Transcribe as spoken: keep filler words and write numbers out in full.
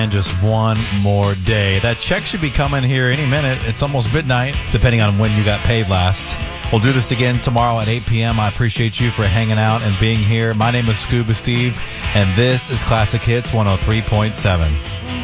And just one more day. That check should be coming here any minute. It's almost midnight, depending on when you got paid last. We'll do this again tomorrow at eight p.m. I appreciate you for hanging out and being here. My name is Scuba Steve, and this is Classic Hits one oh three point seven.